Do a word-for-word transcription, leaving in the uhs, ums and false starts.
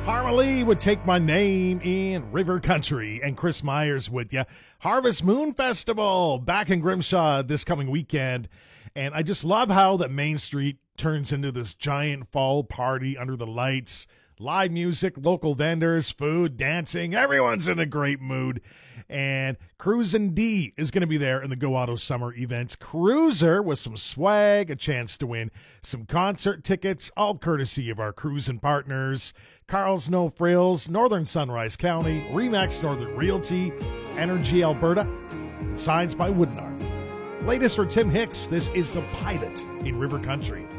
Harmony would take my name in River Country, and Chris Myers with you. Harvest Moon Festival back in Grimshaw this coming weekend, and I just love how that Main Street turns into this giant fall party under the lights. Live music, local vendors, food, dancing. Everyone's in a great mood. And Cruisin' D is going to be there in the Go Auto Summer Events Cruiser with some swag, a chance to win some concert tickets, all courtesy of our cruising partners, Carl's No Frills, Northern Sunrise County, Remax Northern Realty, Energy Alberta, and Signs by Woodenarm. Latest for Tim Hicks, this is The Pilot in River Country.